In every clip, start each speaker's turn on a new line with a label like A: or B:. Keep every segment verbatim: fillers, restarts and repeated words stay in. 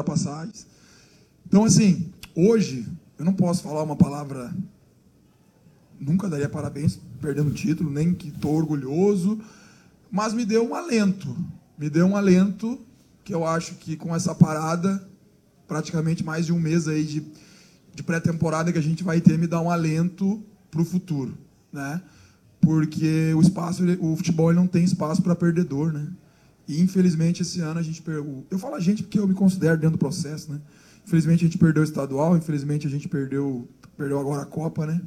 A: ultrapassagens. Então, assim, hoje, eu não posso falar uma palavra, nunca daria parabéns perdendo o título, nem que estou orgulhoso, mas me deu um alento, me deu um alento que eu acho que com essa parada, praticamente mais de um mês aí de, de pré-temporada que a gente vai ter, me dá um alento para o futuro, né? Porque o espaço, o futebol ele não tem espaço para perdedor, né? E infelizmente esse ano a gente perdeu. Eu falo a gente porque eu me considero dentro do processo, né? Infelizmente a gente perdeu o estadual, infelizmente a gente perdeu, perdeu agora a Copa, né?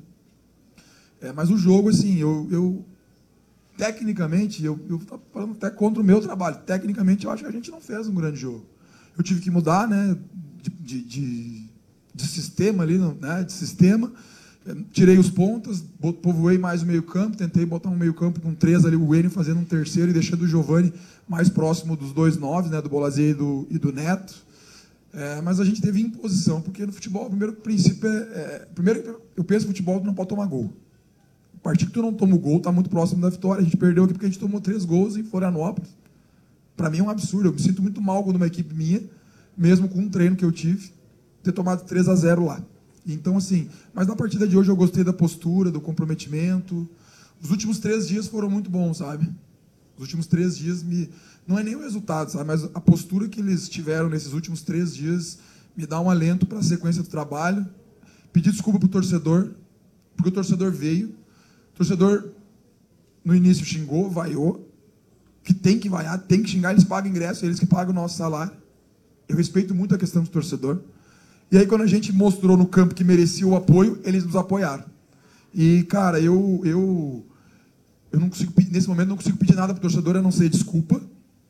A: É, mas o jogo, assim, eu, eu tecnicamente, eu estou falando até contra o meu trabalho. Tecnicamente, eu acho que a gente não fez um grande jogo. Eu tive que mudar, né? De, de, de, de sistema ali, né? De sistema. Tirei os pontas, povoei mais o meio-campo, tentei botar um meio-campo com três ali, o Enio fazendo um terceiro e deixando o Giovani mais próximo dos dois nove, né, do Bolazia e do, e do Neto. É, mas a gente teve imposição, porque no futebol, o primeiro princípio é, é... Primeiro, eu penso que futebol tu não pode tomar gol. A partir que tu não toma o gol, tá muito próximo da vitória. A gente perdeu aqui porque a gente tomou três gols em Florianópolis. Para mim é um absurdo. Eu me sinto muito mal quando uma equipe minha, mesmo com um treino que eu tive, ter tomado três a zero lá. Então, assim, mas na partida de hoje eu gostei da postura, do comprometimento. Os últimos três dias foram muito bons, sabe? Os últimos três dias me... Não é nem o resultado, sabe? Mas a postura que eles tiveram nesses últimos três dias me dá um alento para a sequência do trabalho. Pedir desculpa para o torcedor, porque o torcedor veio. O torcedor, no início, xingou, vaiou. Que tem que vaiar, tem que xingar, eles pagam ingresso, eles que pagam o nosso salário. Eu respeito muito a questão do torcedor. E aí, quando a gente mostrou no campo que merecia o apoio, eles nos apoiaram. E, cara, eu, eu, eu não consigo, nesse momento, não consigo pedir nada para o torcedor, a não ser desculpa.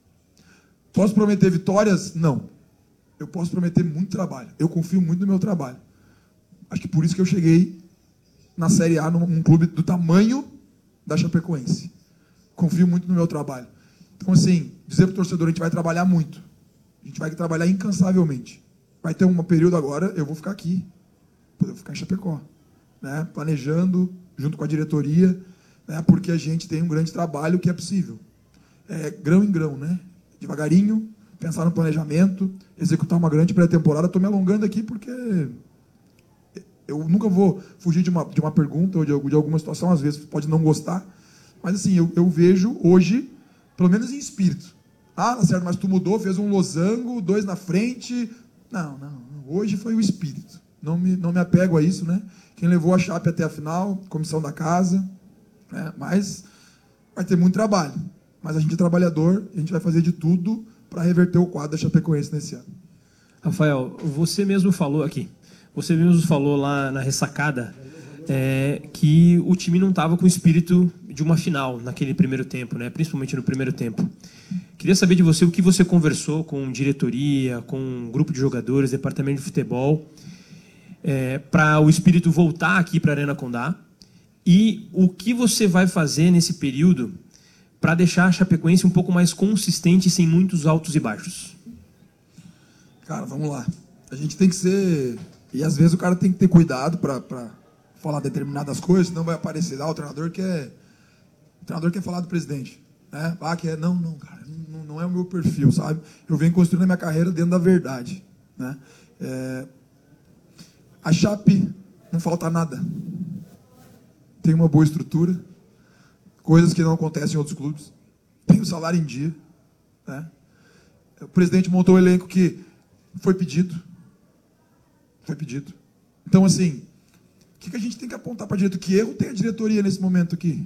A: Posso prometer vitórias? Não. Eu posso prometer muito trabalho. Eu confio muito no meu trabalho. Acho que por isso que eu cheguei na Série A, num, num clube do tamanho da Chapecoense. Confio muito no meu trabalho. Então, assim, dizer para o torcedor, a gente vai trabalhar muito. A gente vai trabalhar incansavelmente. Vai ter um período agora, eu vou ficar aqui. Eu vou ficar em Chapecó. Né? Planejando, junto com a diretoria, né? Porque a gente tem um grande trabalho que é possível. É, grão em grão, né? Devagarinho, pensar no planejamento, executar uma grande pré-temporada. Estou me alongando aqui porque eu nunca vou fugir de uma, de uma pergunta ou de, de alguma situação, às vezes pode não gostar, mas assim, eu, eu vejo hoje, pelo menos em espírito. Ah, Lacerda, mas tu mudou, fez um losango, dois na frente. Não, não, hoje foi o espírito. Não me, não me apego a isso, né? Quem levou a Chape até a final, comissão da casa, né? Mas vai ter muito trabalho. Mas a gente é trabalhador, a gente vai fazer de tudo para reverter o quadro da Chapecoense nesse ano.
B: Rafael, você mesmo falou aqui, você mesmo falou lá na ressacada é, que o time não estava com o espírito de uma final naquele primeiro tempo, né? Principalmente no primeiro tempo. Queria saber de você o que você conversou com diretoria, com um grupo de jogadores, departamento de futebol, é, para o espírito voltar aqui para a Arena Condá, e o que você vai fazer nesse período para deixar a Chapecoense um pouco mais consistente, sem muitos altos e baixos.
A: Cara, vamos lá. A gente tem que ser... E às vezes o cara tem que ter cuidado para falar determinadas coisas, senão vai aparecer lá, o treinador quer... O treinador quer falar do presidente. Né? Ah, que é... Não, não, cara. Não, não é o meu perfil, sabe? Eu venho construindo a minha carreira dentro da verdade. Né? É... A Chape não falta nada. Tem uma boa estrutura. Coisas que não acontecem em outros clubes. Tem o salário em dia. Né? O presidente montou um elenco que foi pedido. Foi pedido. Então, assim, o que a gente tem que apontar para a diretoria? Que erro tem a diretoria nesse momento aqui?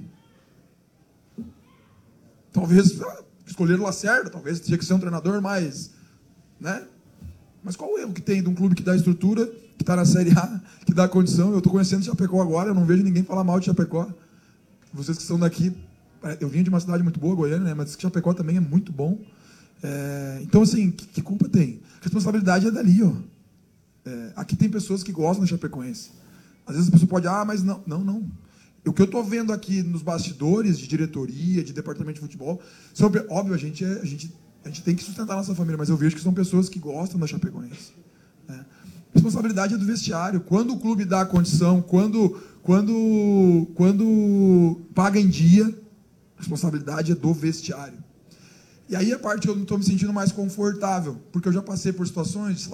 A: Talvez escolher o Lacerda, talvez tinha que ser um treinador mais... Né? Mas qual o erro que tem de um clube que dá estrutura, que está na Série A, que dá condição? Eu estou conhecendo Chapecó agora, eu não vejo ninguém falar mal de Chapecó. Vocês que são daqui, eu vim de uma cidade muito boa, Goiânia, né? Mas Chapecó também é muito bom. É, então, assim, que, que culpa tem? A responsabilidade é dali, ó. É, aqui tem pessoas que gostam da Chapecoense. Às vezes a pessoa pode, ah, mas não, não, não. O que eu estou vendo aqui nos bastidores de diretoria, de departamento de futebol, são, óbvio, a gente, é, a, gente, a gente tem que sustentar a nossa família, mas eu vejo que são pessoas que gostam da Chapecoense. Né? A responsabilidade é do vestiário. Quando o clube dá a condição, quando, quando, quando paga em dia, a responsabilidade é do vestiário. E aí a parte que eu não estou me sentindo mais confortável, porque eu já passei por situações